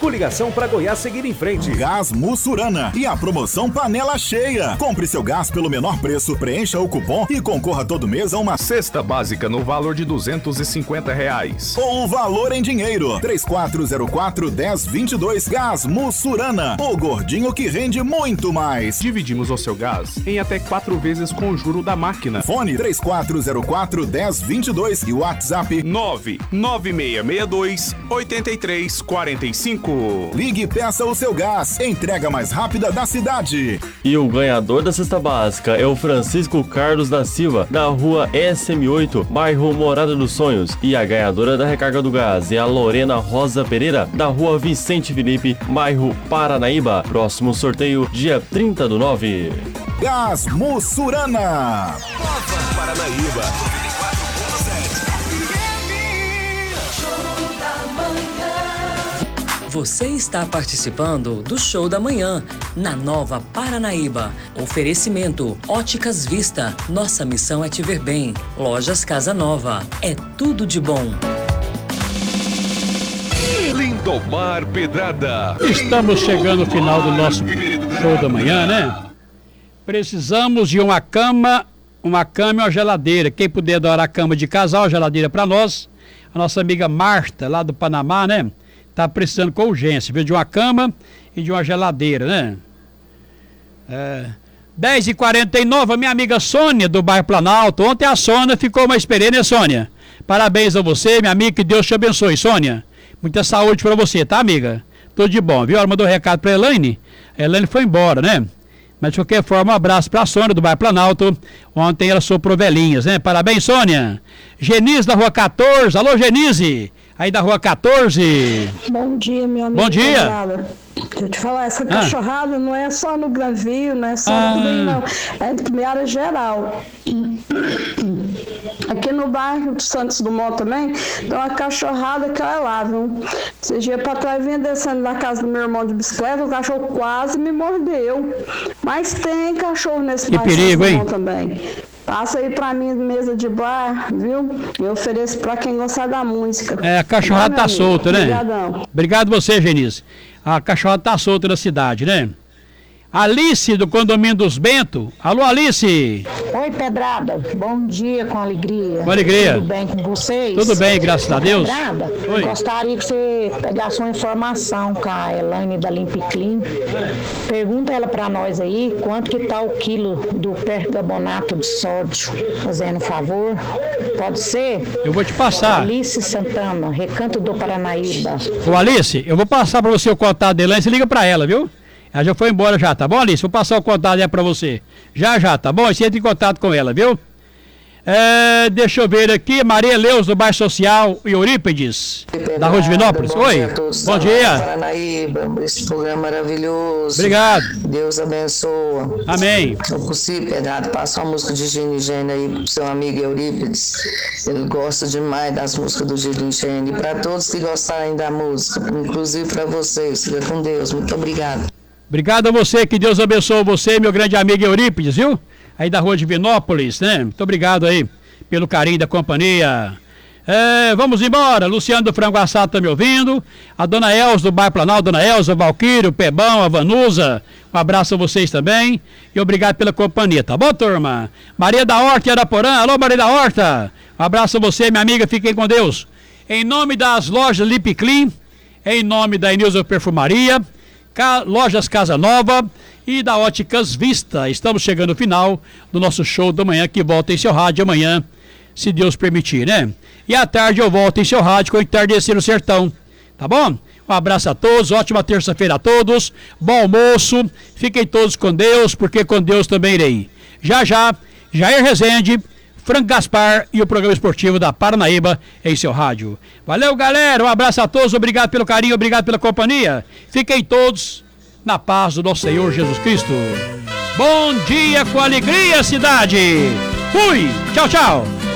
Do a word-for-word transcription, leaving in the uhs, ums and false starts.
Coligação para Goiás seguir em frente. Gás Mussurana e a promoção Panela Cheia. Compre seu gás pelo menor preço, preencha o cupom e concorra todo mês a uma cesta básica no valor de duzentos e cinquenta reais. Ou o valor em dinheiro. três quatro zero quatro, um zero dois dois. Gás Mussurana. O gordinho que rende muito mais. Dividimos o seu gás em até quatro vezes com o juro da máquina. Fone três quatro zero quatro, um zero dois dois e WhatsApp nove nove seis seis dois, oito três quatro cinco. Ligue e peça o seu gás. Entrega mais rápida da cidade. E o ganhador da cesta básica é o Francisco Carlos da Silva, da rua S M oito, bairro Morada dos Sonhos. E a ganhadora da recarga do gás é a Lorena Rosa Pereira, da rua Vicente Felipe, bairro Paranaíba. Próximo sorteio, dia trinta do nove. Gás Mussurana. Nova Paranaíba. Você está participando do Show da Manhã, na Nova Paranaíba. Oferecimento Óticas Vista. Nossa missão é te ver bem. Lojas Casa Nova. É tudo de bom. Lindomar Pedrada. Estamos chegando ao final do nosso Show da Manhã, né? Precisamos de uma cama, uma cama e uma geladeira. Quem puder dar a cama de casal, a geladeira para nós. A nossa amiga Marta, lá do Panamá, né? Tá precisando com urgência, viu? De uma cama e de uma geladeira, né? É, dez e quarenta e nove, a minha amiga Sônia, do bairro Planalto. Ontem a Sônia ficou mais experiente, né, Sônia? Parabéns a você, minha amiga, que Deus te abençoe, Sônia. Muita saúde pra você, tá, amiga? Tudo de bom, viu? Ela mandou um recado pra Elaine. A Elaine foi embora, né? Mas de qualquer forma, um abraço pra Sônia, do bairro Planalto. Ontem ela soprou velhinhas, né? Parabéns, Sônia. Genise, da rua quatorze. Alô, Genise. Aí da rua quatorze. Bom dia, meu amigo. Bom dia. Deixa eu te falar, essa cachorrada ah. não é só no Granville, não é só ah. no bem, não. É de área geral. Aqui no bairro do Santos Dumont também, tem uma cachorrada que é lá, viu? Esse dia pra trás, vinha descendo da casa do meu irmão de bicicleta, o cachorro quase me mordeu. Mas tem cachorro nesse que bairro perigo, hein? também. Passa aí pra mim, mesa de bar, viu? Eu ofereço pra quem gostar da música. É, a cachorrada tá solta, né? Obrigadão. Obrigado você, Genise. A cachorrada tá solta na cidade, né? Alice, do condomínio dos Bento. Alô, Alice. Oi, Pedrada. Bom dia, com alegria. Com alegria. Tudo bem com vocês? Tudo bem, graças a Deus. Pedrada, Oi. Gostaria que você pegasse uma informação com a Elaine da Limpiclean. Pergunta ela pra nós aí, quanto que tá o quilo do percarbonato de sódio. Fazendo um favor. Pode ser? Eu vou te passar. Alice Santana, Recanto do Paranaíba. Ô, Alice, eu vou passar pra você o contato dela, você liga pra ela, viu? Ela já foi embora já, tá bom, Alice? Vou passar o contato dela pra você. Já, já, tá bom? Você entra em contato com ela, viu? É, deixa eu ver aqui, Maria Leus, do bairro Social e Eurípides, da Rua de Vinópolis. Bom Oi, dia a todos, bom dia. Paranaíba, esse programa maravilhoso. Obrigado. Deus abençoa. Amém. Se eu consigo, Pedrado, passa uma música de Gino e Gênio aí pro seu amigo Eurípides. Ele gosta demais das músicas do Gino e Gênio. E para todos que gostarem da música, inclusive para vocês, fica com Deus. Muito obrigado. Obrigado a você, que Deus abençoe você, meu grande amigo Eurípides, viu? Aí da Rua de Vinópolis, né? Muito obrigado aí pelo carinho da companhia. É, vamos embora. Luciano do Frango Assado tá me ouvindo. A dona Elza do bairro Planalto, dona Elza, Valquírio, Pebão, a Vanusa. Um abraço a vocês também. E obrigado pela companhia, tá bom, turma? Maria da Horta, Araporã. Alô, Maria da Horta. Um abraço a você, minha amiga. Fiquem com Deus. Em nome das lojas Limpiclean, em nome da Enilza Perfumaria, Lojas Casa Nova e da Óticas Vista. Estamos chegando ao final do nosso show da manhã, que volta em seu rádio amanhã, se Deus permitir, né? E à tarde eu volto em seu rádio com o Entardecer no Sertão, tá bom? Um abraço a todos, ótima terça-feira a todos, bom almoço, fiquem todos com Deus, porque com Deus também irei. Já já, Jair Rezende, Franco Gaspar e o programa esportivo da Paranaíba em seu rádio. Valeu, galera, um abraço a todos, obrigado pelo carinho, obrigado pela companhia. Fiquem todos na paz do nosso Senhor Jesus Cristo. Bom dia com alegria, cidade. Fui, tchau, tchau.